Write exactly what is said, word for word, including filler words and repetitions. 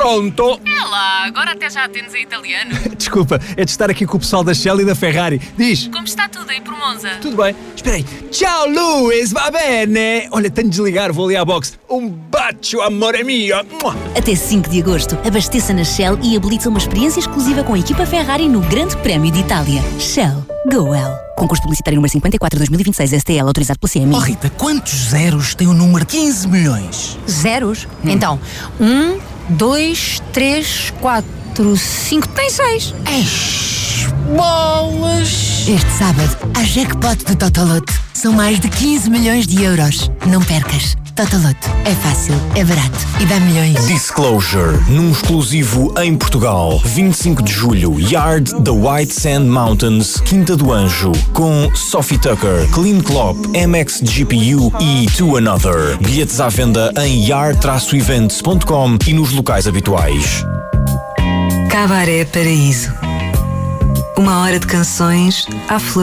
Pronto? É lá, agora até já atendes em italiano. Desculpa, é de estar aqui com o pessoal da Shell e da Ferrari. Diz. Como está tudo aí por Monza? Tudo bem. Espera aí. Ciao, Luís, va bene? Olha, tenho de desligar, vou ali à boxe. Um bacio, amore mio. Até cinco de agosto, abasteça na Shell e habilita uma experiência exclusiva com a equipa Ferrari no Grande Prémio de Itália. Shell. Go well. Concurso publicitário número cinquenta e quatro de dois mil e vinte e seis, S T L, autorizado pela C M I. Oh Rita, quantos zeros tem o número quinze milhões? Zeros? Hum. Então, um, dois, três, quatro, cinco, tem seis. Eish, bolas! Este sábado, a jackpot do Totoloto. São mais de quinze milhões de euros. Não percas. Totoloto. É fácil, é barato e dá milhões. Disclosure, num exclusivo em Portugal. vinte e cinco de julho, Yard da White Sand Mountains, Quinta do Anjo, com Sophie Tucker, Clean Clop, M X G P U e To Another. Bilhetes à venda em yard traço eventos ponto com e nos locais habituais. Cabaré Paraíso. Uma hora de canções à flor.